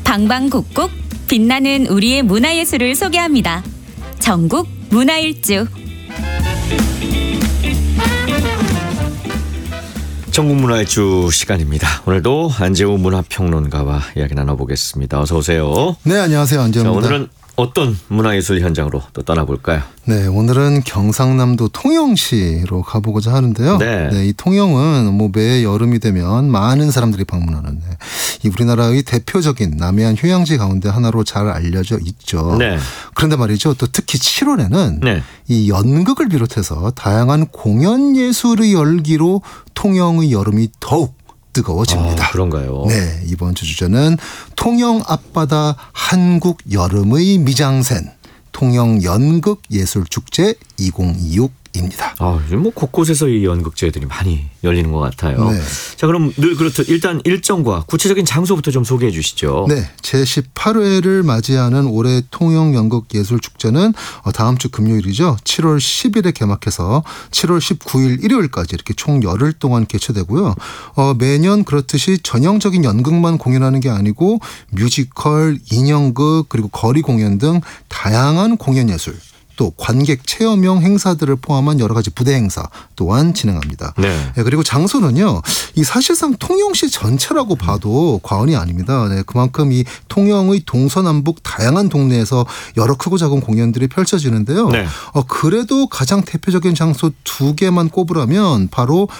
방방곡곡 빛나는 우리의 문화예술을 소개합니다. 전국 문화일주. 전국 문화일주 시간입니다. 오늘도 안재우 문화평론가와 이야기 나눠보겠습니다. 어서 오세요. 네, 안녕하세요. 안재우입니다. 오늘은 어떤 문화예술 현장으로 또 떠나볼까요? 네, 오늘은 경상남도 통영시로 가보고자 하는데요. 네. 이 통영은 매 여름이 되면 많은 사람들이 방문하는 이 우리나라의 대표적인 남해안 휴양지 가운데 하나로 잘 알려져 있죠. 네. 그런데 말이죠. 또 특히 7월에는 네. 이 연극을 비롯해서 다양한 공연 예술의 열기로 통영의 여름이 더욱 뜨거워집니다. 그런가요? 네, 이번 주 주제는 통영 앞바다 한국 여름의 미장센 통영 연극 예술 축제 2026입니다. 요즘 곳곳에서 이 연극제들이 많이 열리는 것 같아요. 네. 자, 그럼 늘 그렇듯 일단 일정과 구체적인 장소부터 좀 소개해 주시죠. 네, 제18회를 맞이하는 올해 통영 연극 예술 축제는 다음 주 금요일이죠. 7월 10일에 개막해서 7월 19일 일요일까지 이렇게 총 열흘 동안 개최되고요. 매년 그렇듯이 전형적인 연극만 공연하는 게 아니고 뮤지컬, 인형극 그리고 거리 공연 등 다양한 공연 예술 또 관객 체험형 행사들을 포함한 여러 가지 부대 행사 또한 진행합니다. 네. 그리고 장소는요. 이 사실상 통영시 전체라고 봐도 과언이 아닙니다. 네, 그만큼 이 통영의 동서남북 다양한 동네에서 여러 크고 작은 공연들이 펼쳐지는데요. 네. 그래도 가장 대표적인 장소 두 개만 꼽으라면 바로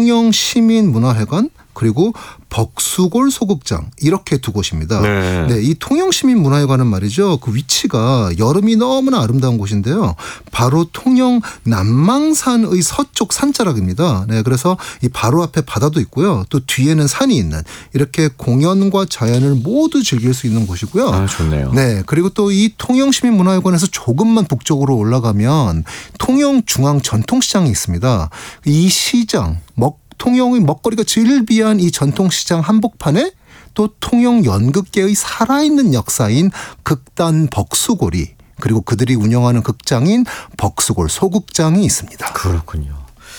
통영시민문화회관 그리고 벅수골 소극장 이렇게 두 곳입니다. 네. 네, 이 통영시민문화회관은 말이죠. 그 위치가 여름이 너무나 아름다운 곳인데요. 바로 통영 남망산의 서쪽 산자락입니다. 네, 그래서 이 바로 앞에 바다도 있고요. 또 뒤에는 산이 있는 이렇게 공연과 자연을 모두 즐길 수 있는 곳이고요. 좋네요. 네, 그리고 또 이 통영시민문화회관에서 조금만 북쪽으로 올라가면 통영중앙 전통시장이 있습니다. 이 시장 통영의 먹거리가 즐비한 이 전통시장 한복판에 또 통영 연극계의 살아있는 역사인 극단 벅수골이 그리고 그들이 운영하는 극장인 벅수골 소극장이 있습니다. 그렇군요.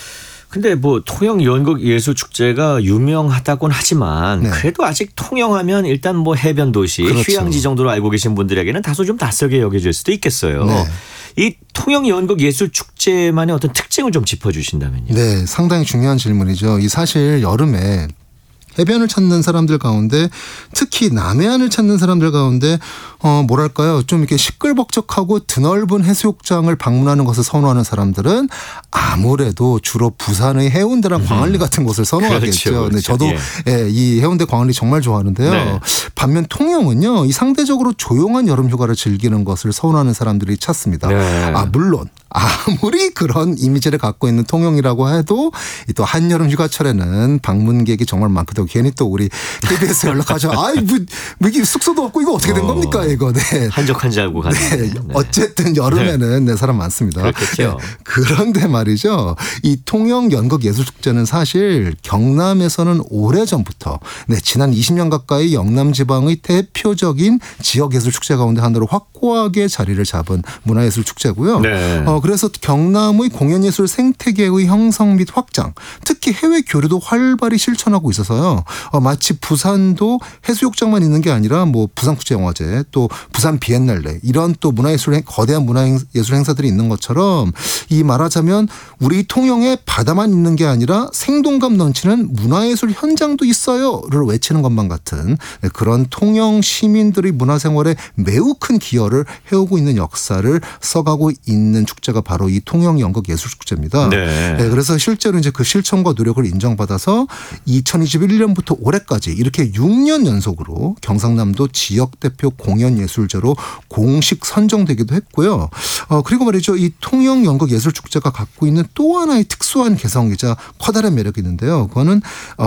근데 통영 연극 예술 축제가 유명하다곤 하지만 네. 그래도 아직 통영하면 일단 해변 도시, 그렇죠. 휴양지 정도로 알고 계신 분들에게는 다소 좀 낯설게 여겨질 수도 있겠어요. 네. 이 통영 연극 예술 축제만의 어떤 특징을 좀 짚어주신다면요. 네, 상당히 중요한 질문이죠. 이 사실 여름에 해변을 찾는 사람들 가운데 특히 남해안을 찾는 사람들 가운데 뭐랄까요 좀 이렇게 시끌벅적하고 드넓은 해수욕장을 방문하는 것을 선호하는 사람들은 아무래도 주로 부산의 해운대랑 광안리 같은 곳을 선호하겠죠. 그렇죠. 네, 저도 이 해운대 광안리 정말 좋아하는데요. 네. 반면 통영은요 이 상대적으로 조용한 여름 휴가를 즐기는 것을 선호하는 사람들이 찾습니다. 네. 물론 아무리 그런 이미지를 갖고 있는 통영이라고 해도 또 한여름 휴가철에는 방문객이 정말 많거든요. 괜히 또 우리 KBS 연락하죠. 이게 숙소도 없고 이거 어떻게 된 겁니까 이거. 네. 한적한 줄 알고 가는. 네. 어쨌든 여름에는 사람 많습니다. 그렇겠죠. 네. 그런데 말이죠. 이 통영 연극 예술 축제는 사실 경남에서는 오래전부터 지난 20년 가까이 영남 지방의 대표적인 지역 예술 축제 가운데 하나로 확고하게 자리를 잡은 문화예술 축제고요. 네. 그래서 경남의 공연예술 생태계의 형성 및 확장, 특히 해외 교류도 활발히 실천하고 있어서요. 마치 부산도 해수욕장만 있는 게 아니라 부산국제영화제 또 부산 비엔날레 이런 또 거대한 문화예술 행사들이 있는 것처럼 이 말하자면 우리 통영에 바다만 있는 게 아니라 생동감 넘치는 문화예술 현장도 있어요를 외치는 것만 같은 그런 통영 시민들의 문화생활에 매우 큰 기여를 해오고 있는 역사를 써가고 있는 축제가 바로 이 통영 연극 예술 축제입니다. 네. 그래서 실제로 이제 그 실천과 노력을 인정받아서 2021년부터 올해까지 이렇게 6년 연속으로 경상남도 지역 대표 공연 예술제로 공식 선정되기도 했고요. 그리고 말이죠. 이 통영 연극 예술 축제가 갖고 있는 또 하나의 특수한 개성이자 커다란 매력이 있는데요. 그거는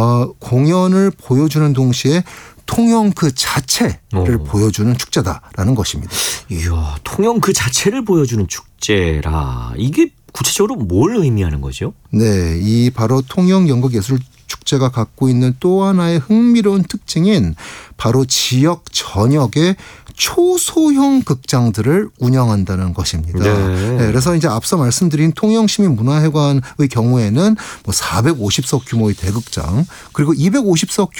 공연을 보여주는 동시에 통영 그 자체를 보여주는 축제다라는 것입니다. 이야, 통영 그 자체를 보여주는 축제라. 이게 구체적으로 뭘 의미하는 거죠? 네, 이 바로 통영 연극 예술 축제가 갖고 있는 또 하나의 흥미로운 특징인 바로 지역 전역의 초소형 극장들을 운영한다는 것입니다. 네. 그래서 이제 앞서 말씀드린 통영시민문화회관의 경우에는 450석 규모의 대극장 그리고 250석